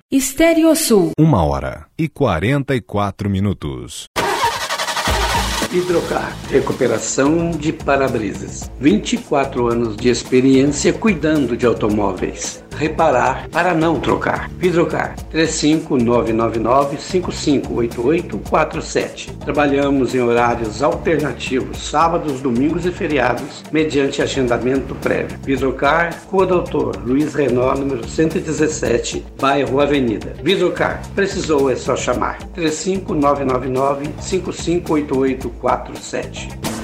Estéreo-Sul. 1h44. Hidrocar, recuperação de para-brisas. 24 anos de experiência cuidando de automóveis. Reparar para não trocar. Hidrocar, 35999-558847. Trabalhamos em horários alternativos, sábados, domingos e feriados, mediante agendamento prévio. Hidrocar, Rua Doutor Luiz Renault, número 117, bairro Avenida. Hidrocar, precisou é só chamar. 35999-558847.